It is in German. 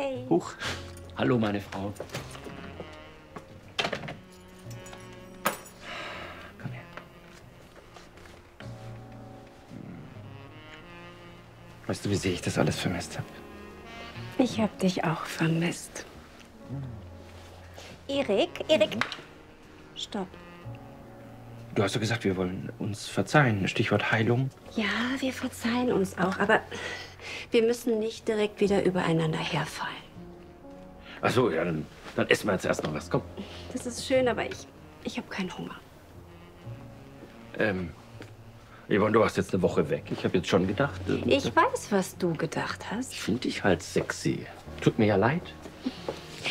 Hey. Huch. Hallo, meine Frau. Komm her. Weißt du, wie sehr ich das alles vermisst habe? Ich hab dich auch vermisst. Erik, stopp. Du hast doch gesagt, wir wollen uns verzeihen. Stichwort Heilung. Ja, wir verzeihen uns auch, aber wir müssen nicht direkt wieder übereinander herfallen. Ach so, ja, dann essen wir jetzt erst noch was. Komm. Das ist schön, aber ich habe keinen Hunger. Yvonne, du warst jetzt eine Woche weg. Ich habe jetzt schon gedacht. Ich weiß, was du gedacht hast. Ich finde dich halt sexy. Tut mir ja leid.